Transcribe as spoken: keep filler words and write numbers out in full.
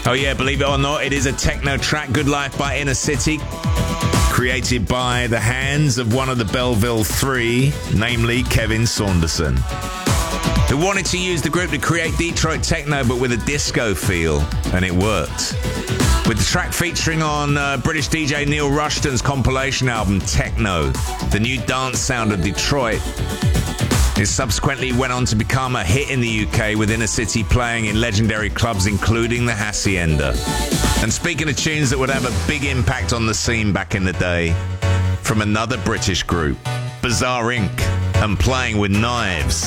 Oh yeah, believe it or not, it is a techno track, Good Life by Inner City, created by the hands of one of the Belleville Three, namely Kevin Saunderson, who wanted to use the group to create Detroit techno but with a disco feel, and it worked. With the track featuring on uh, British D J Neil Rushton's compilation album Techno, the new dance sound of Detroit. It subsequently went on to become a hit in the U K, with Inner City playing in legendary clubs including the Hacienda. And speaking of tunes that would have a big impact on the scene back in the day, from another British group, Bizarre Incorporated, and Playing with Knives.